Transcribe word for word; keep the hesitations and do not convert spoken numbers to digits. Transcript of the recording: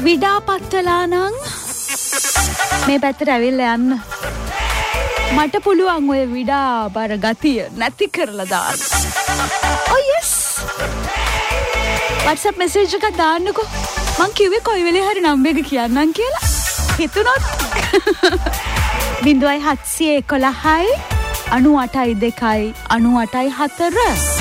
විඩා පත්තලා නම් මේ පැත්තට ඇවිල්ලා යන්න. මට පුළුවන් ඔය විඩා බර ගතිය නැති කරලා දාන්න. Oh yes. WhatsApp message එකක් දාන්නකෝ. මං කිව්වේ කොයි වෙලේ හරි නම්බර් එක කියන්නම් කියලා. හිතුණොත් ज़ीरो सात एक एक अणु अठाई දෙකයි අනූ අටයි හතර